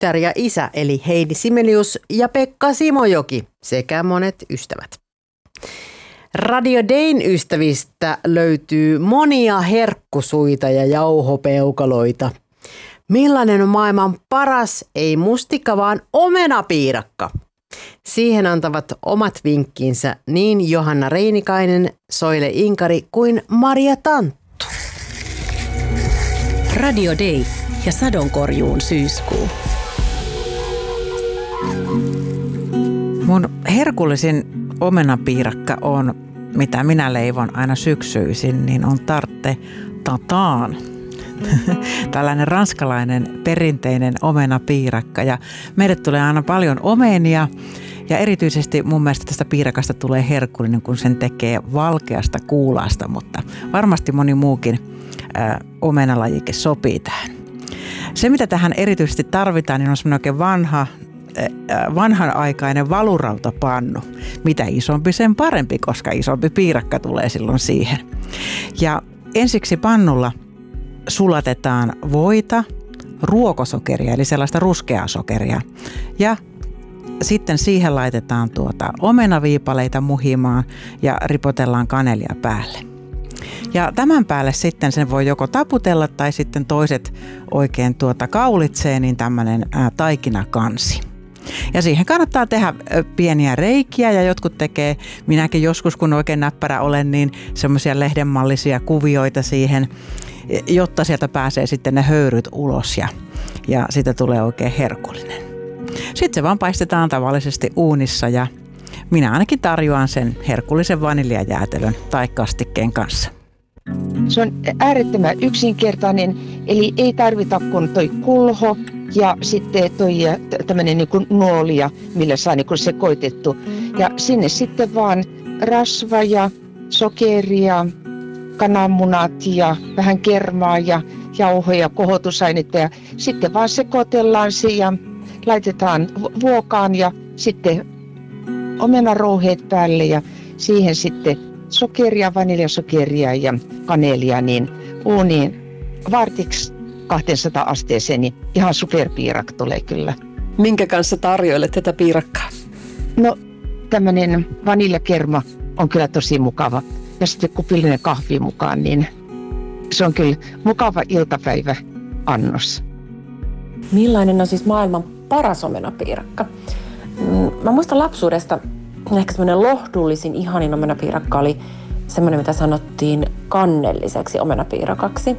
tytär ja isä eli Heidi Simelius ja Pekka Simojoki sekä monet ystävät. Radio Dayn ystävistä löytyy monia herkkusuita ja jauhopeukaloita. Millainen on maailman paras, ei mustikka, vaan omenapiirakka? Siihen antavat omat vinkkinsä niin Johanna Reinikainen, Soile Inkari kuin Maria Tanttu. Radio Day ja sadonkorjuun syyskuu. Mun herkullisin omenapiirakka on, mitä minä leivon aina syksyisin, niin on tarte tataan. Tällainen ranskalainen perinteinen omenapiirakka ja meille tulee aina paljon omenia ja erityisesti mun mielestä tästä piirakasta tulee herkullinen, kun sen tekee valkeasta kuulasta, mutta varmasti moni muukin omenalajike sopii tähän. Se, mitä tähän erityisesti tarvitaan, niin on semmoinen oikein vanhanaikainen valurautapannu. Mitä isompi, sen parempi, koska isompi piirakka tulee silloin siihen. Ja ensiksi pannulla sulatetaan voita, ruokosokeria, eli sellaista ruskeaa sokeria. Ja sitten siihen laitetaan omenaviipaleita muhimaan ja ripotellaan kanelia päälle. Ja tämän päälle sitten sen voi joko taputella tai sitten toiset oikein kaulitsee, niin tämmöinen taikinakansi. Ja siihen kannattaa tehdä pieniä reikiä ja jotkut tekee, minäkin joskus kun oikein näppärä olen, niin semmoisia lehdenmallisia kuvioita siihen, jotta sieltä pääsee sitten ne höyryt ulos ja siitä tulee oikein herkullinen. Sitten se vaan paistetaan tavallisesti uunissa ja minä ainakin tarjoan sen herkullisen vaniljajäätelön tai kastikkeen kanssa. Se on äärettömän yksinkertainen, eli ei tarvita kuin toi kulho ja sitten toi tämmöinen niin kuin nuolia, millä saa niin kuin sekoitettu. Ja sinne sitten vaan rasva ja sokeria, kananmunat ja vähän kermaa ja jauhoja, kohotusainetta ja sitten vaan sekoitellaan se ja laitetaan vuokaan ja sitten omenarouheet päälle ja siihen sitten sokeria, vaniljasokeria ja kanelia niin uuniin vartiksi 200 asteeseen, niin ihan superpiirak tulee kyllä. Minkä kanssa tarjoilet tätä piirakkaa? No tämmöinen vaniljakerma on kyllä tosi mukava. Ja sitten kupillinen kahvi mukaan, niin se on kyllä mukava iltapäiväannos. Millainen on siis maailman paras omenapiirakka? Mä muistan lapsuudesta, ehkä semmoinen lohdullisin, ihanin omenapiirakka oli semmoinen, mitä sanottiin kannelliseksi omenapiirakaksi.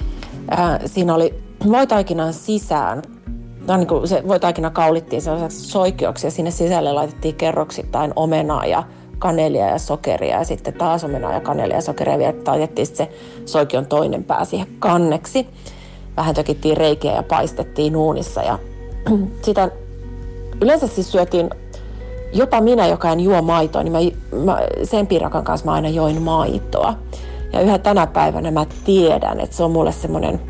Siinä oli voitaikinan sisään, niin kuin se voitaikina kaulittiin sellaiseksi soikeoksi ja sinne sisälle laitettiin kerroksittain omenaa ja kanelia ja sokeria ja sitten taas omenaa ja kanelia ja sokeria ja vielä laitettiin se soikion toinen pää siihen kanneksi. Vähän tökittiin reikiä ja paistettiin uunissa ja sitä yleensä siis syötiin, jopa minä, joka en juo maitoa, niin sen piirakan kanssa mä aina join maitoa. Ja yhä tänä päivänä mä tiedän, että se on mulle semmoinen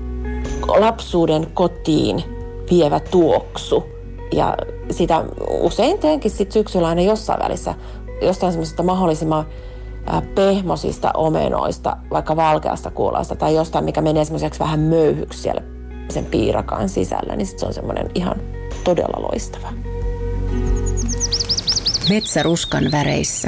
lapsuuden kotiin vievä tuoksu. Ja sitä usein teenkin sit syksyllä aina jossain välissä jostain semmoisesta mahdollisimman pehmosista omenoista, vaikka valkeasta kuulasta tai jostain, mikä menee semmoiseksi vähän möyhyksi siellä sen piirakan sisällä, niin sit se on semmoinen ihan todella loistava. Metsäruskan väreissä.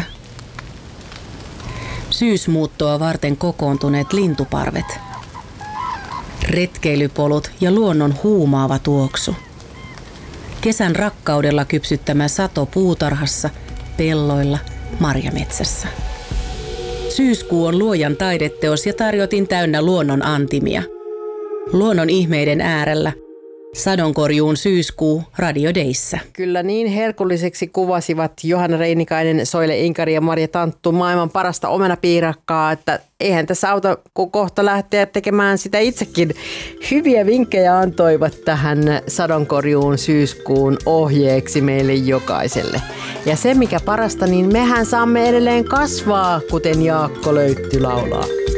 Syysmuuttoa varten kokoontuneet lintuparvet. Retkeilypolut ja luonnon huumaava tuoksu. Kesän rakkaudella kypsyttämä sato puutarhassa, pelloilla, marjametsässä. Syyskuu on luojan taideteos ja tarjotin täynnä luonnon antimia. Luonnon ihmeiden äärellä. Sadonkorjuun syyskuu Radio Dayssä. Kyllä niin herkulliseksi kuvasivat Johanna Reinikainen, Soile Inkari ja Maria Tanttu maailman parasta omenapiirakkaa, että eihän tässä auta, kun kohta lähteä tekemään sitä itsekin. Hyviä vinkkejä antoivat tähän sadonkorjuun syyskuun ohjeeksi meille jokaiselle. Ja se mikä parasta, niin mehän saamme edelleen kasvaa, kuten Jaakko Löytty laulaa.